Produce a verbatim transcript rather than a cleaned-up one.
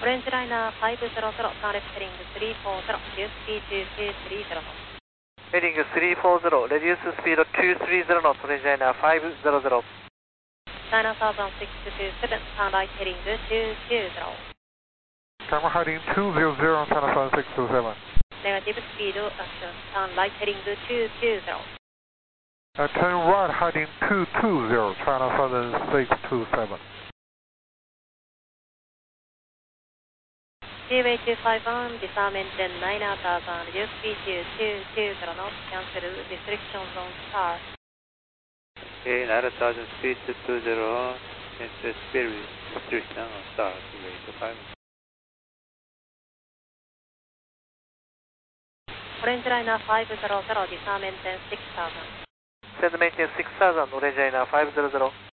オレンジライナーごひゃく、ターンレフトヘディングさんよんゼロ、リュースピードにさんさんゼロ。 ヘディングさんよんゼロ、レデューススピードにさんさんゼロノット、オレンジライナーごひゃく。 ナインサウザンシックスツーセブン、ターンライトヘディングにきゅうゼロ。 Camera heading two zero zero, China seven six two seven. ネガティブスピードアクション、ターンライトヘディングにきゅうゼロ。 Uh, turn right heading two two zero, China seven six two seven. ジーウェイにひゃくごじゅういち、ディサーメンテンナイナーターザン、レデュースピードにきゅうゼロのキャンセル、リストリクションゾーンスター。 Okay, nine thousand speed to two zero, and speed restriction on star, two eight five. オレンジライナーごひゃく、ディサーメンテンろくせん。 セズメンテンろくせん、オレンジライナーごひゃく。